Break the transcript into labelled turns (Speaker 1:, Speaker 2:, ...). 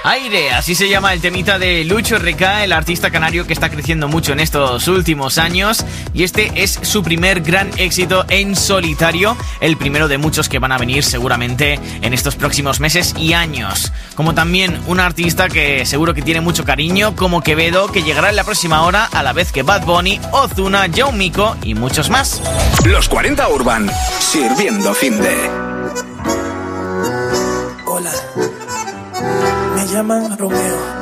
Speaker 1: Aire, así se llama el temita de Lucho RK, el artista canario que está creciendo mucho en estos últimos años, y este es su primer gran éxito en solitario, el primero de muchos que van a venir seguramente en estos próximos meses y años. Como también un artista que seguro que tiene mucho cariño, como Quevedo, que llegará en la próxima hora, a la vez que Bad Bunny, Ozuna, Joe Miko y muchos más.
Speaker 2: Los 40 Urban, sirviendo fin de...
Speaker 3: Hola, me llaman Romeo.